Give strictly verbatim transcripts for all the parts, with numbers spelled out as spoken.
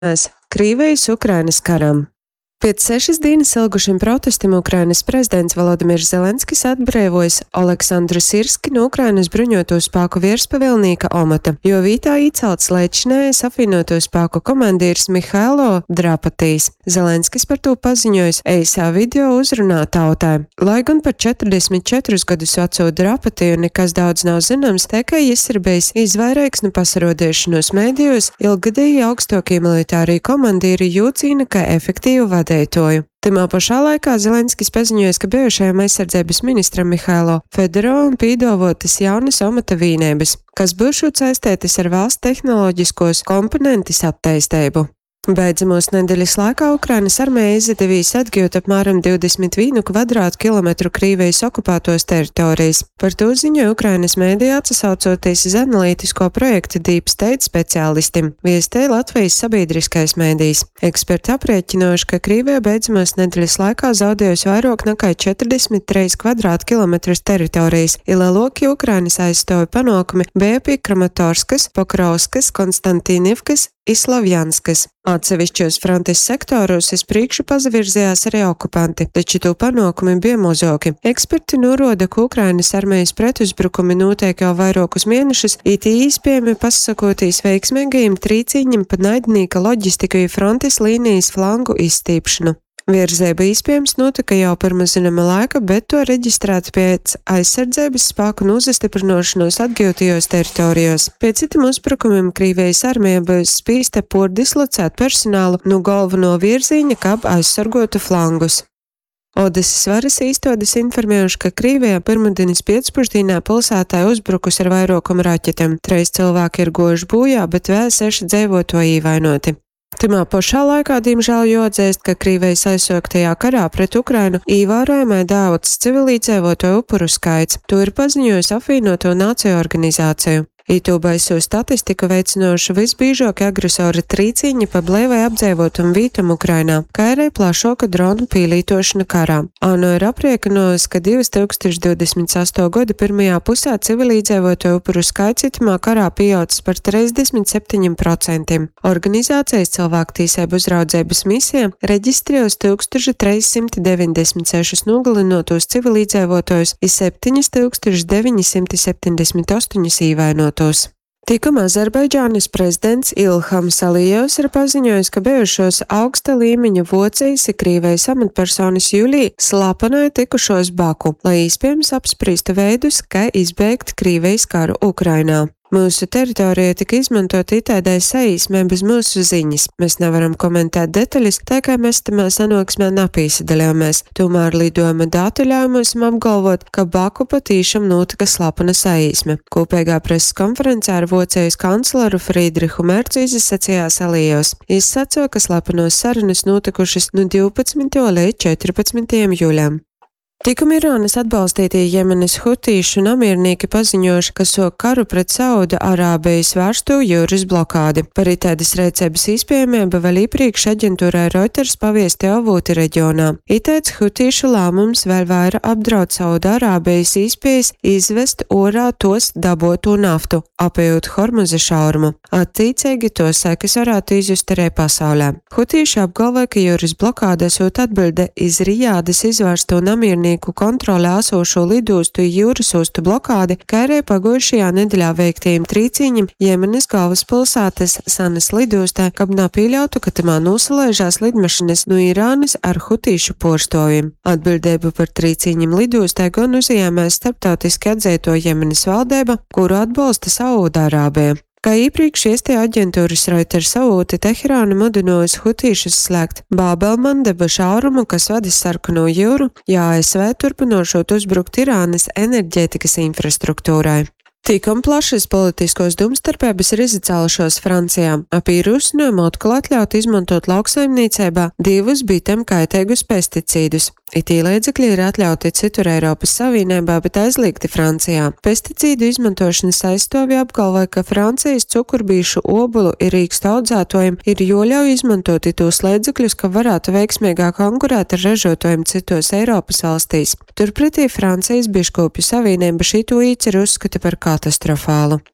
Krievijas Ukrainas karam. Pēc sešas dienas ilgušiem protestiem Ukrainas prezidents Volodimirs Zelenskis atbrīvojas Oleksandru Sirski no Ukrainas bruņoto spēku virspavēlnieka amata, jo vītā iecelts līdzinājais apvienoto spēku komandieris Mihailo Drapatīs. Zelenskis par to paziņojis eisā video uzrunā tautai. Lai gan par četrdesmit četrus gadus veco Drapatiju nekas daudz nav zināms, tikai jis ir bijis izvairīgs no pasarodēšanos mēdījos, ilgadēji augstākie militārie komandieri jūcīna kā efektīvu vadītāju. Timā pašā laikā Zelenskis paziņoja, ka bijušajam aizsardzības ministram Mihailo Fedorovam pīdavotas jaunas amata vienības, kas būšot saistētas ar valsts tehnoloģiskos komponentus attīstību. Beidzamos nedēļas laikā Ukrainas armija izdevīs atgūt apmēram divdesmit vienu kvadrātkilometru Krievijas okupētos teritorijas. Par to ziņoja Ukrainas mēdījā atsaucoties uz analītisko projektu Deep State speciālistiem, viestēja Latvijas sabiedriskais mēdījis. Eksperti aprēķinājuši, ka Krievija beidzamos nedēļas laikā zaudējusi vairāk nekā četrdesmit trīs kvadrātkilometrus teritorijas, lielākie Ukrainas aizstāvju panākumi bija pie Kramatorskas, Pokrovskas, Konstantīnivkas, Islavjanskas. Atsevišķos frontes sektoros uz priekšu pazavirzījās arī okupanti, taču to panākumi bija mazāki. Eksperti norāda, ka Ukrainas armijas pretuzbrukumi notiek jau vairākus mēnešus, it īspējami pasakotīs veiksmīgajiem trīcīņiem pa naidnieka loģistiku frontes līnijas flangu izstīpšanu. Virzība iespējams notika jau pirms zināma laika, bet to reģistrēt pēc aizsardzības spēku nozastiprināšanos atgūtajos teritorijos. Pēc citiem uzbrukumiem Krievijas armija būs spīsta pordislocēt personālu no galveno virziņa, kā aizsargotu flangus. Odesas varas īstotis informējuši, ka Krievijā pirmdienas pēcpusdienā pilsētā uzbrukus ar vairākumu raķetēm. Trīs cilvēki ir gojuši bojā, bet vēl seši dzīvotāji ievainoti. Timā pašā laikā, diemžēl, jāatzīst, ka Krievijas aizsāktajā karā pret Ukrainu ievērojami daudz civilizēto upuru skaits. To ir paziņojusi apvienoto nāciju organizāciju. Itū baiso statistiku veicinoši visbīžākie agresori trīcīņi pa blēvai apdzīvotam vītam Ukrainā, kā arī plašāka dronu pielītošana karā. ANO ir aprēķinājusi, ka divas tūkstoši divdesmit astoto gada pirmajā pusē civilizēto upuru skaits itamā karā pieaudzis par trīsdesmit septiņiem procentiem. Organizācijas cilvēktiesību uzraudzības misija reģistrējusi tūkstoš trīs simti deviņdesmit sešus nogalinotos civilizētojus un septiņus tūkstošus deviņi simti septiņdesmit astoņus ievainotos. Tikam Azerbaidžānas prezidents Ilhams Alijevs ir paziņojis, ka bijušos augsta līmeņa Vocijas un Krievijas amatpersonas jūlijā slapenai tikušos Baku, lai iespējams apspriestu veidus, kā izbeigt Krievijas karu Ukrainā. Mūsu teritorija tika izmantota itādai saīsmē bez mūsu ziņas. Mēs nevaram komentēt detaļas, tā kā mēs tamā sanāksmē napīsadalījāmies. Tomēr lidojuma dati ļauj mums apgalvot, ka Baku patīšām notika slapena saīsme. Kopīgā preses konferencē ar Vocijas kancleru Friedrihu Mercu izsacījās Alijevs. Viņš sacīja, ka slapenos sarunas notikušas no divpadsmitajā līdz četrpadsmitajam jūlijam. Tikam Irānas atbalstītie Jemenas hutīšu namiernieki paziņojuši, ka sok karu pret Sauda Arābijas vērstu jūras blokādi. Par itādas rēcības izpējamību vēl iepriekš aģentūrai Reuters paviesti avoti reģionā. Itāds hutīšu lēmums vēl vairāk apdraud Sauda Arābijas izpējas izvest orā tos dabotu naftu, apējot Hormuza šaurumu. Attīcīgi to sekas varētu izjust arī pasaulē. Hutīši apgalvoja, ka jūras blokāde sūt atbilde iz Rijādas izvērsto namiernieku kontrolē esošo lidostu jūras ostu blokādi, kā arī pagājušajā nedēļā veiktajiem trīcīņiem Jemenas galvaspilsētas Sanas lidostā, kab nepieļautu, ka tamā nosalaižās lidmašinas no Irānas ar hutīšu porstoviem. Atbildību par trīcīņiem lidostā gan uzņēmēs starptautiski atzīto Jemenas valdība, kuru atbalsta Saūda-Arābija. Kā iepriekš iestie aģentūras Reuters avoti Teherāna mudinājusi hutīšus slēgt Bābelmandeba šaurumu, kas vadis Sarkano jūru, ja A S V turpinošot uzbrukt Irānas enerģētikas infrastruktūrai. Tikam plašas politiskos domstarpības ir izacēlušos Francijā. Ap īrusinājumu atkal atļaut izmantot lauksaimniecībā divus bitem kaitīgus pesticīdus. Itī līdzekļi ir atļauti citur Eiropas Savienībā, bet aizliegti Francijā. Pesticīdu izmantošanas aizstāvji apgalvoja, ka Francijas cukurbīšu obulu ir rīkstu audzētojiem ir joļauj izmantot tos līdzekļus, ka varētu veiksmīgāk konkurēt ar ražotājiem citos Eiropas valstīs. Turpretī Francijas biškopju savienība šito īceru uzskata par katastrofālu.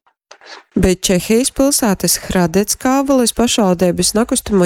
Bet Čehijas pilsētas Hradecka Kāvoles pašvaldības nekustamo